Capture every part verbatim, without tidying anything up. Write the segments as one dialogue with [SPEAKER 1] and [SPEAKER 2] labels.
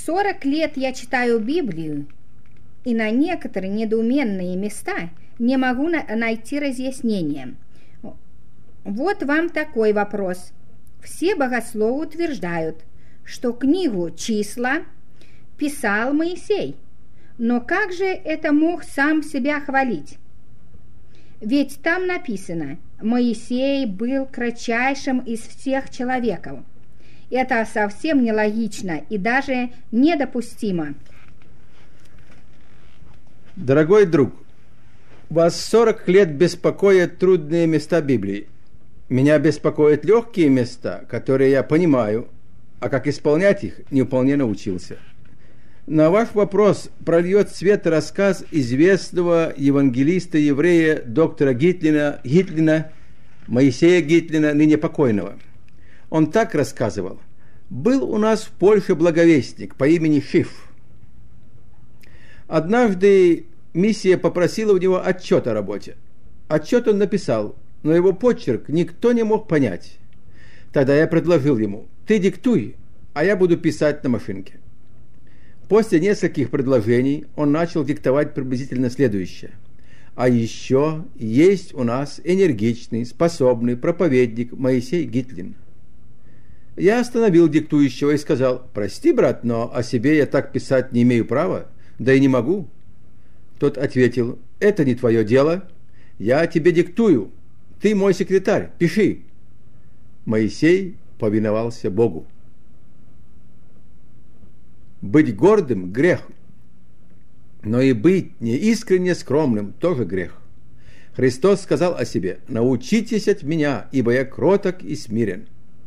[SPEAKER 1] сорок лет я читаю Библию, и на некоторые недоуменные места не могу на- найти разъяснения. Вот вам такой вопрос. Все богословы утверждают, что книгу «Числа» писал Моисей. Но как же это мог сам себя хвалить? Ведь там написано: «Моисей был кратчайшим из всех человеков». Это совсем нелогично и даже недопустимо.
[SPEAKER 2] Дорогой друг, вас сорок лет беспокоят трудные места Библии. Меня беспокоят легкие места, которые я понимаю, а как исполнять их, не вполне научился. На ваш вопрос прольет свет рассказ известного евангелиста-еврея доктора Гитлина, Гитлина, Моисея Гитлина, ныне покойного. Он так рассказывал: «Был у нас в Польше благовестник по имени Шиф. Однажды миссия попросила у него отчет о работе. Отчет он написал, но его почерк никто не мог понять. Тогда я предложил ему: ты диктуй, а я буду писать на машинке». После нескольких предложений он начал диктовать приблизительно следующее: «А еще есть у нас энергичный, способный проповедник Моисей Гитлин». Я остановил диктующего и сказал: «Прости, брат, но о себе я так писать не имею права, да и не могу». Тот ответил: «Это не твое дело, я тебе диктую, ты мой секретарь, пиши». Моисей повиновался Богу. Быть гордым – грех, но и быть неискренне скромным – тоже грех. Христос сказал о себе: «Научитесь от меня, ибо я кроток и смирен».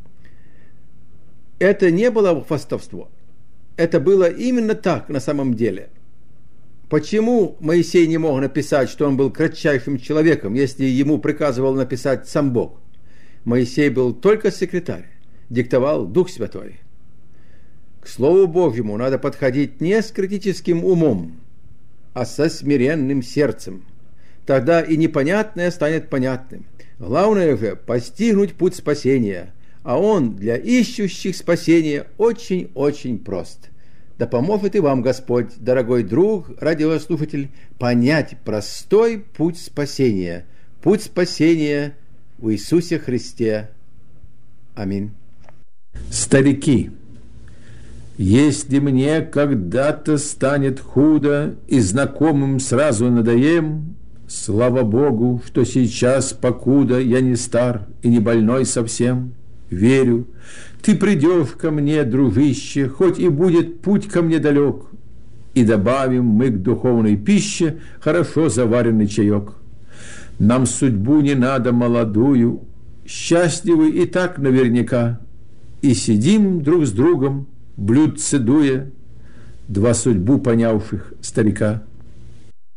[SPEAKER 2] Это не было хвастовство, это было именно так на самом деле. Почему Моисей не мог написать, что он был кратчайшим человеком, если ему приказывал написать сам Бог? Моисей был только секретарь, диктовал Дух Святой. К Слову Божьему надо подходить не с критическим умом, а со смиренным сердцем. Тогда и непонятное станет понятным. Главное же постигнуть путь спасения, а он для ищущих спасения очень-очень прост. Да поможет и вам Господь, дорогой друг, радиослушатель, понять простой путь спасения, путь спасения в Иисусе Христе. Аминь.
[SPEAKER 3] Старики, если мне когда-то станет худо и знакомым сразу надоем, слава Богу, что сейчас, покуда я не стар и не больной совсем, верю, ты придешь ко мне, дружище, хоть и будет путь ко мне далек, и добавим мы к духовной пище хорошо заваренный чаек. Нам судьбу не надо молодую, счастливы и так наверняка, и сидим друг с другом, блюдце дуя, два судьбу понявших старика.